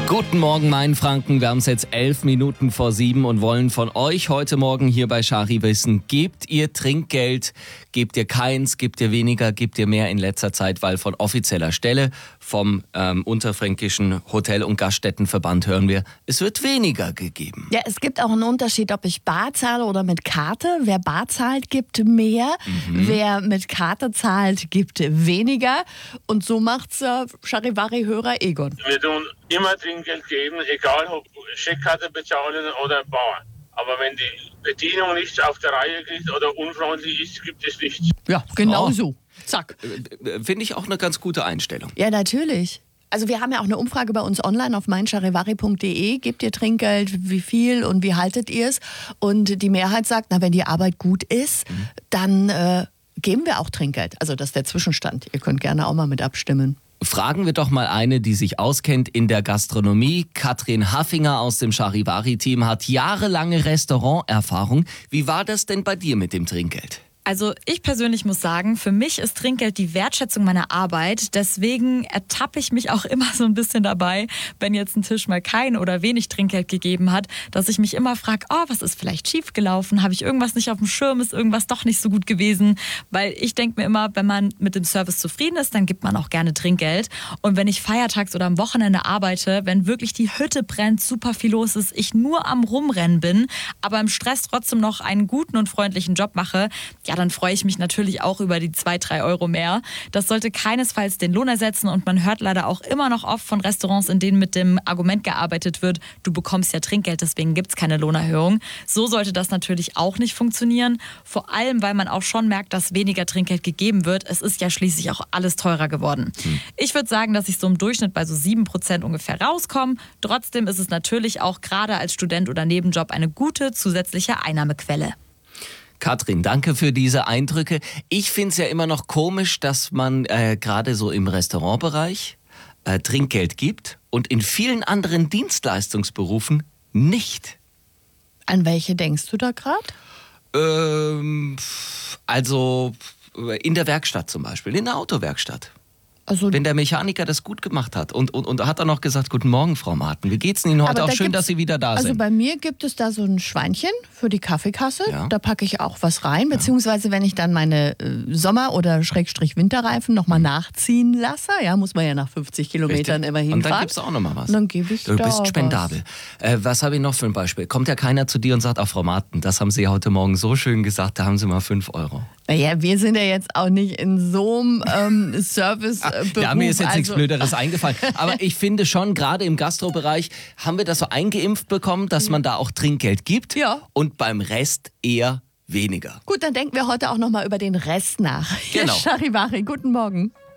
Guten Morgen, Mainfranken. Wir haben es jetzt 11 Minuten vor 7 und wollen von euch heute Morgen hier bei Schari wissen, gebt ihr Trinkgeld, gebt ihr keins, gebt ihr weniger, gebt ihr mehr in letzter Zeit, weil von offizieller Stelle vom Unterfränkischen Hotel- und Gaststättenverband hören wir, es wird weniger gegeben. Ja, es gibt auch einen Unterschied, ob ich bar zahle oder mit Karte. Wer bar zahlt, gibt mehr. Wer mit Karte zahlt, gibt weniger. Und so macht's Charivari-Hörer Egon. Wir tun immer Trinkgeld geben, egal ob Scheckkarte bezahlen oder bar. Aber wenn die Bedienung nicht auf der Reihe kriegt oder unfreundlich ist, gibt es nichts. Ja, genau so. Zack. Finde ich auch eine ganz gute Einstellung. Ja, natürlich. Also wir haben ja auch eine Umfrage bei uns online auf meincharivari.de. Gebt ihr Trinkgeld, wie viel und wie haltet ihr es? Und die Mehrheit sagt, na, wenn die Arbeit gut ist, dann geben wir auch Trinkgeld. Also das ist der Zwischenstand. Ihr könnt gerne auch mal mit abstimmen. Fragen wir doch mal eine, die sich auskennt in der Gastronomie. Katrin Haffinger aus dem Charivari-Team hat jahrelange Restauranterfahrung. Wie war das denn bei dir mit dem Trinkgeld? Also ich persönlich muss sagen, für mich ist Trinkgeld die Wertschätzung meiner Arbeit. Deswegen ertappe ich mich auch immer so ein bisschen dabei, wenn jetzt ein Tisch mal kein oder wenig Trinkgeld gegeben hat, dass ich mich immer frage, was ist vielleicht schief gelaufen? Habe ich irgendwas nicht auf dem Schirm? Ist irgendwas doch nicht so gut gewesen? Weil ich denke mir immer, wenn man mit dem Service zufrieden ist, dann gibt man auch gerne Trinkgeld. Und wenn ich feiertags oder am Wochenende arbeite, wenn wirklich die Hütte brennt, super viel los ist, ich nur am Rumrennen bin, aber im Stress trotzdem noch einen guten und freundlichen Job mache, ja, dann freue ich mich natürlich auch über die 2-3 Euro mehr. Das sollte keinesfalls den Lohn ersetzen und man hört leider auch immer noch oft von Restaurants, in denen mit dem Argument gearbeitet wird, du bekommst ja Trinkgeld, deswegen gibt es keine Lohnerhöhung. So sollte das natürlich auch nicht funktionieren, vor allem, weil man auch schon merkt, dass weniger Trinkgeld gegeben wird. Es ist ja schließlich auch alles teurer geworden. Ich würde sagen, dass ich so im Durchschnitt bei so 7% ungefähr rauskomme. Trotzdem ist es natürlich auch gerade als Student oder Nebenjob eine gute zusätzliche Einnahmequelle. Katrin, danke für diese Eindrücke. Ich finde es ja immer noch komisch, dass man gerade so im Restaurantbereich Trinkgeld gibt und in vielen anderen Dienstleistungsberufen nicht. An welche denkst du da gerade? Also in der Werkstatt zum Beispiel, in der Autowerkstatt. Also Wenn der Mechaniker das gut gemacht hat und hat er noch gesagt, guten Morgen, Frau Marten, wie geht's Ihnen heute? Auch schön, dass Sie wieder da sind. Also bei mir gibt es da so ein Schweinchen für die Kaffeekasse. Ja. Da packe ich auch was rein, beziehungsweise wenn ich dann meine Sommer- oder Winterreifen nochmal nachziehen lasse, ja, muss man ja nach 50 Kilometern immer hinfahren. Und dann gibst du auch nochmal was. Und dann gebe ich Du da bist spendabel. Was habe ich noch für ein Beispiel? Kommt ja keiner zu dir und sagt, Frau Marten, das haben Sie heute Morgen so schön gesagt, da haben Sie mal 5 Euro. Naja, wir sind ja jetzt auch nicht in so einem Serviceberuf. Ja, mir ist jetzt nichts Blöderes eingefallen. Aber ich finde schon, gerade im Gastrobereich haben wir das so eingeimpft bekommen, dass man da auch Trinkgeld gibt. Ja. Und beim Rest eher weniger. Gut, dann denken wir heute auch nochmal über den Rest nach. Hier Genau. ist Charivari, guten Morgen.